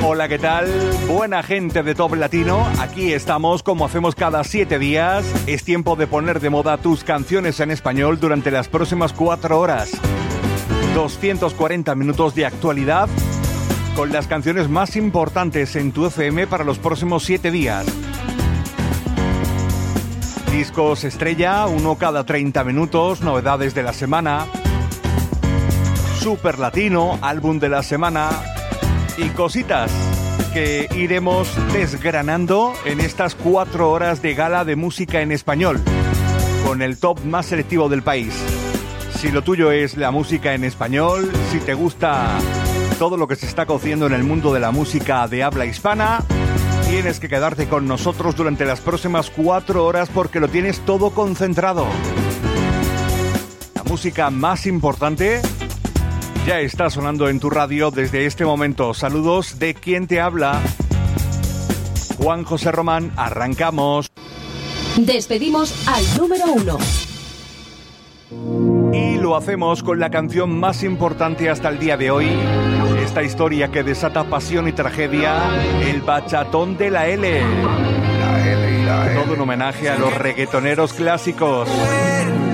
Hola, ¿qué tal? Buena gente de Top Latino, aquí estamos como hacemos cada 7 días. Es tiempo de poner de moda tus canciones en español durante las próximas 4 horas. 240 minutos de actualidad con las canciones más importantes en tu FM para los próximos 7 días. Discos estrella, uno cada 30 minutos, novedades de la semana, Super Latino, álbum de la semana y cositas que iremos desgranando en estas 4 horas de gala de música en español, con el top más selectivo del país. Si lo tuyo es la música en español, si te gusta todo lo que se está cociendo en el mundo de la música de habla hispana, tienes que quedarte con nosotros durante las próximas 4 horas porque lo tienes todo concentrado. La música más importante ya está sonando en tu radio desde este momento. Saludos de quien te habla, Juan José Román. Arrancamos. Despedimos al número 1. Y lo hacemos con la canción más importante hasta el día de hoy. Esta historia que desata pasión y tragedia, el bachatón de la L. Todo un homenaje a los reggaetoneros clásicos.